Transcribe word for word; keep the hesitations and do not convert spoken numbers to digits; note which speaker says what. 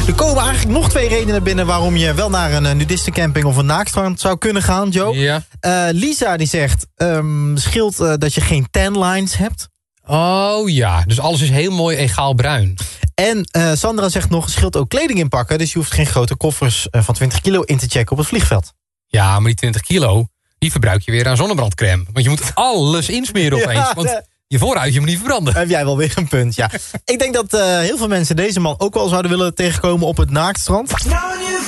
Speaker 1: Er komen eigenlijk nog twee redenen binnen... waarom je wel naar een nudistencamping of een naaktstrand zou kunnen gaan, Joe.
Speaker 2: Ja.
Speaker 1: Uh, Lisa die zegt, um, scheelt uh, dat je geen tan lines hebt.
Speaker 2: Oh ja, dus alles is heel mooi egaal bruin.
Speaker 1: En uh, Sandra zegt nog, scheelt ook kleding inpakken... dus je hoeft geen grote koffers uh, van twintig kilo in te checken op het vliegveld.
Speaker 2: Ja, maar die twintig kilo, die verbruik je weer aan zonnebrandcrème. Want je moet alles insmeren opeens. Ja, want je vooruitje moet niet verbranden.
Speaker 1: Heb jij wel weer een punt, ja. Ik denk dat uh, heel veel mensen deze man ook wel zouden willen tegenkomen op het naaktstrand.